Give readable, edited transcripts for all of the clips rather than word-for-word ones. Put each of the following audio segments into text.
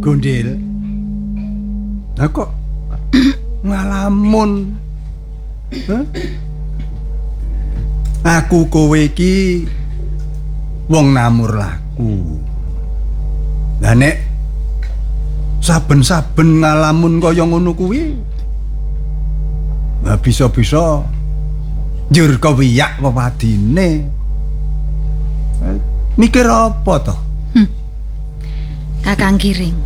Gondil. Lah kok ngalamun. Hah? Aku kowe iki wong namur laku. Lah nek saben-saben ngalamun kaya ngono kuwi, lah bisa-bisa njur kewiyak wewadine. Mikir apa to? Kakang Giring.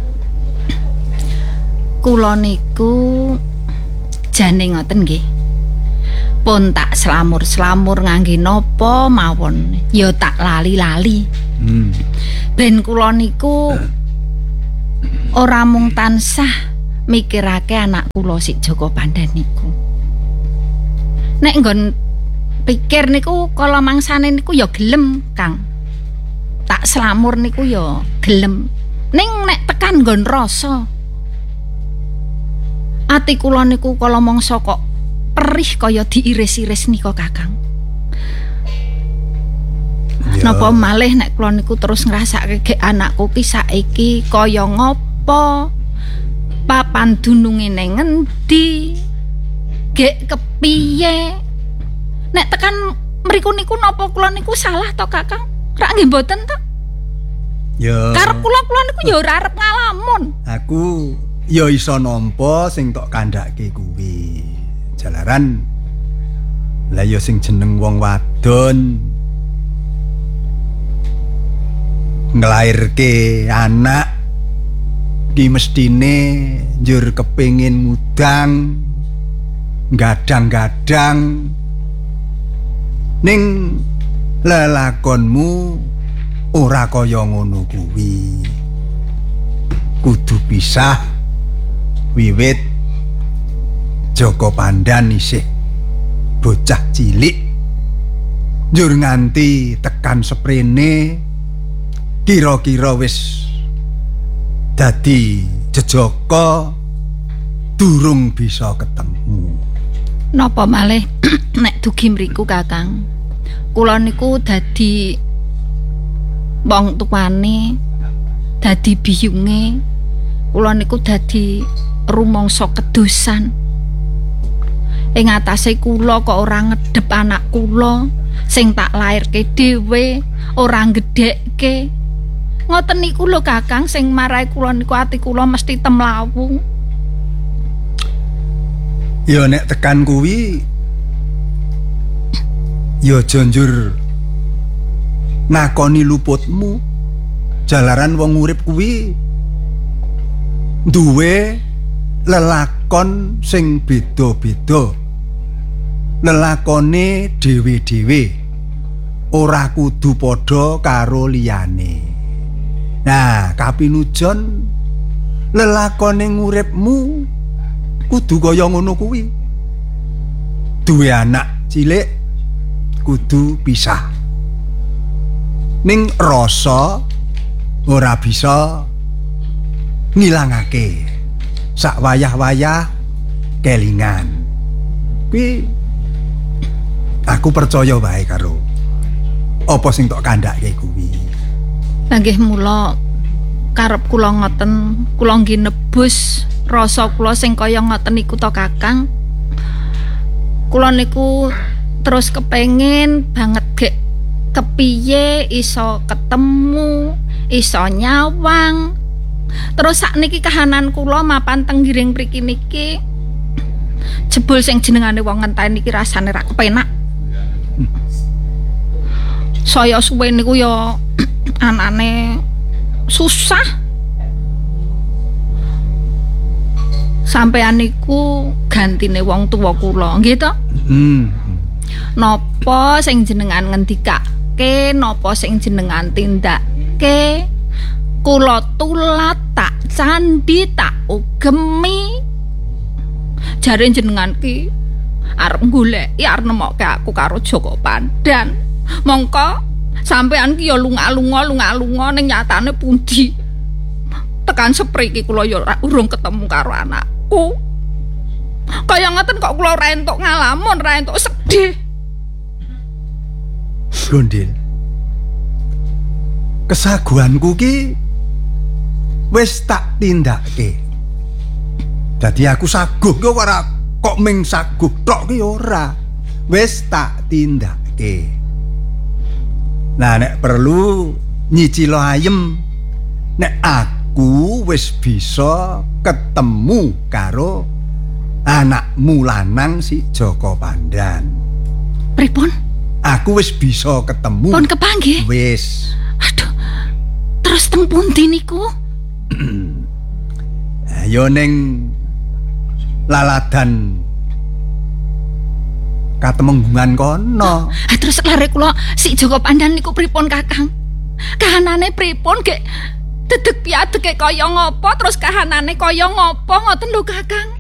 Kula niku jane ngoten nggih. Pun tak slamur-slamur ngangge napa mawon, ya tak lali-lali. Ben kula niku ora mung tansah mikirake anak kula sik Joko Pandan niku. Nek nggon pikir niku kala mangsane niku ya gelem, Kang. Tak slamur niku ya gelem. Ning nek tekan nggon rasa, ati kula niku kala mangsa kok perih kaya diiris-iris nika, Kakang. Ya. Napa malih nek kula niku terus ngrasake gek anakku ki saiki kaya ngopo? Papan dununge ning ngendi? Gek kepiye? Nek tekan mriku niku napa kula niku salah to, Kakang? Rak nggih mboten to? Ya. Karep kula niku ya ora arep ngalamun. Aku ya iso nampa sing tok kandhake kuwi. Jalaran lah ya sing jeneng wong wadon nglairke anak ki mestine njur kepengin ngudang gadang-gadang ning lelakonmu ora kaya ngono kuwi. Kudu pisah wiwit Joko Pandan isih bocah cilik njur nganti tekan seprene kira-kira wis dadi jejaka durung bisa ketemu. Napa malih nek dugi mriku, Kakang? Kula niku dadi wong tuwane, dadi biyunge. Kula niku dadi rumangsa kedosan. Ing atase kula kok ora ngedhep anak kula sing tak lairke dhewe, ora gedhekke. Ngoten niku lho, Kakang, sing marai kula niku ati kula mesti temlawung. Ya nek tekan kuwi ya janjur ngakoni luputmu. Jalaran wong urip kuwi duwe lelakon sing beda-beda. Lelakone dhewe-dhewe ora kudu padha karo liyane. Nah, kapinujon lelakone nguripmu kudu kaya ngono kuwi. Duwe anak cilik kudu pisah. Ning rasa ora bisa ngilangake sak wayah-wayah kelingan. Kuwi aku percaya wae karo apa sing tok kandhake kuwi. Nggih mula karep kula ngoten, kula nggih nebus rasa kula sing kaya ngoten niku to, Kakang. Kula niku terus kepengin banget gek kepiye iso ketemu, iso nyawang. Terus sakniki kahanan kula mapan teng Giring mriki niki jebul sing jenengane wong ngenteni iki rasane ra kepenak. Saya suwe niku ya anane susah. Sampeyan niku gantine wong tuwa kula, nggih to? Napa sing jenengan ngendikake, napa sing jenengan tindake, kula tulat tak candi tak ugemi. Jare jenengan ki arep goleki arep nemokke aku karo Joko Pandan. Mongko sampean ki ya lunga-lunga ning nyatane pundi. Tekan sepriki kula ya urung ketemu karo anakku. Kaya ngoten kok kula ora entuk ngalamun, ora entuk sedih. Gondil. Kesaguanku ki wis tak tindakke. Dadi aku saguh ki ora kok ming saguh tok ki ora. Wis tak tindakke. Nah nek perlu nyicilo ayem. Nek aku wis bisa ketemu karo anakmu lanang si Joko Pandan. Pripun? Aku wis bisa ketemu. Pun kepanggih? Wis. Aduh. Terus teng pundi niku? Ayo ning laladan Katemenggungan kono. Terus lare kula si Joko Pandan niku pripun Kakang? Kahanane pripun gek dedeg piadeke kaya ngopo terus kahanane kaya ngopo ngoten lho Kakang?